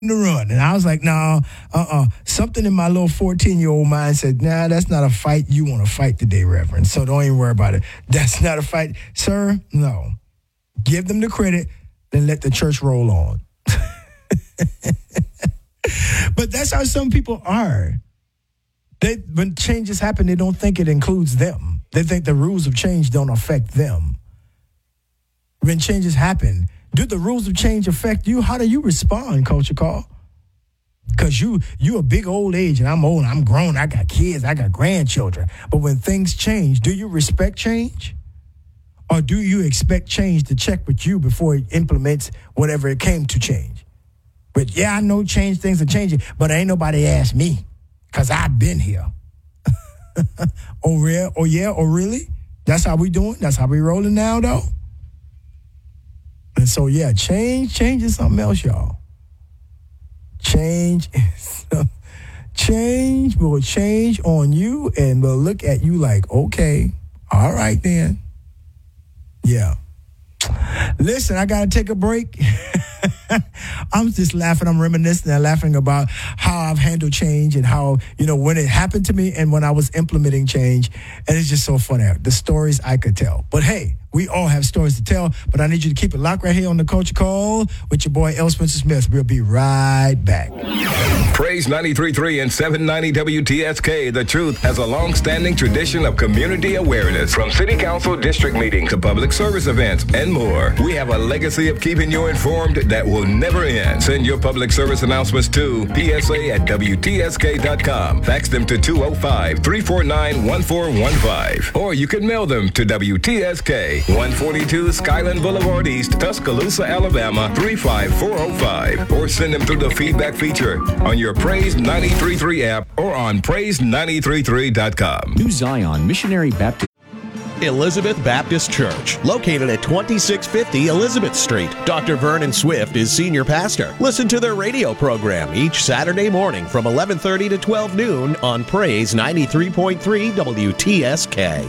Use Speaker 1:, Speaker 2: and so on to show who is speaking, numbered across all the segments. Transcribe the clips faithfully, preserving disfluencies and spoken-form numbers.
Speaker 1: to run. And I was like, no, uh-uh. Something in my little fourteen-year-old mind said, nah, that's not a fight you want to fight today, Reverend. So don't even worry about it. That's not a fight. Sir, no. Give them the credit, then let the church roll on. But that's how some people are. They, when changes happen, they don't think it includes them. They think the rules of change don't affect them. When changes happen, do the rules of change affect you? How do you respond, Culture Call? Because you you a big old age, and I'm old, I'm grown, I got kids, I got grandchildren. But when things change, do you respect change? Or do you expect change to check with you before it implements whatever it came to change? But yeah, I know change, things are changing, but ain't nobody asked me because I've been here. Oh, real? Oh, yeah? Oh, really? That's how we doing? That's how we rolling now, though? And so, yeah, change, change is something else, y'all. Change is, change will change on you and will look at you like, okay, all right then. Yeah. Listen, I got to take a break. I'm just laughing. I'm reminiscing and laughing about how I've handled change and how, you know, when it happened to me and when I was implementing change. And it's just so funny. The stories I could tell. But hey, we all have stories to tell. But I need you to keep it locked right here on the Culture Call with your boy, L. Spencer Smith. We'll be right back.
Speaker 2: Praise ninety-three point three and seven ninety W T S K, The Truth, has a long-standing tradition of community awareness. From city council district meetings to public service events and more. We have a legacy of keeping you informed that will never end. Send your public service announcements to P S A at W T S K dot com. Fax them to two oh five, three four nine, one four one five. Or you can mail them to W T S K, one forty-two Skyland Boulevard East, Tuscaloosa, Alabama, three five four oh five. Or send them through the feedback feature on your Praise ninety-three point three app or on praise ninety-three point three dot com.
Speaker 3: New Zion Missionary Baptist
Speaker 4: Elizabeth Baptist Church, located at twenty-six fifty Elizabeth Street. Doctor Vernon Swift is senior pastor. Listen to their radio program each Saturday morning from eleven thirty to twelve noon on Praise ninety-three point three W T S K.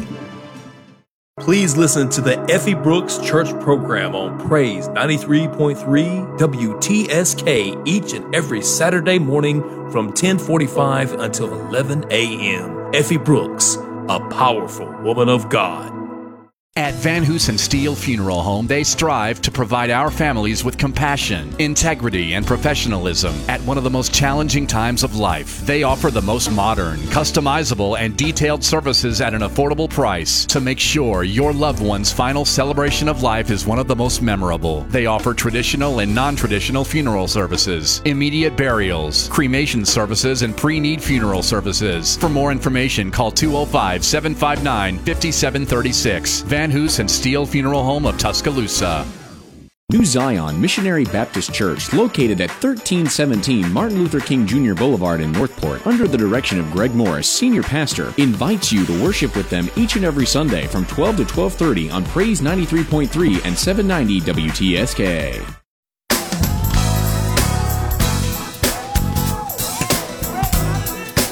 Speaker 5: Please listen to the Effie Brooks Church program on Praise ninety-three point three W T S K each and every Saturday morning from ten forty-five until eleven a.m. Effie Brooks, a powerful woman of God.
Speaker 6: At Van Hoosen Steel Funeral Home, they strive to provide our families with compassion, integrity, and professionalism at one of the most challenging times of life. They offer the most modern, customizable, and detailed services at an affordable price to make sure your loved one's final celebration of life is one of the most memorable. They offer traditional and non-traditional funeral services, immediate burials, cremation services, and pre-need funeral services. For more information, call two oh five, seven five nine, five seven three six. Van Hoosen Steel Funeral Home of Tuscaloosa.
Speaker 3: New Zion Missionary Baptist Church, located at thirteen seventeen Martin Luther King Junior Boulevard in Northport, under the direction of Greg Morris, Senior Pastor, invites you to worship with them each and every Sunday from twelve to twelve thirty on Praise ninety-three point three and seven ninety W T S K.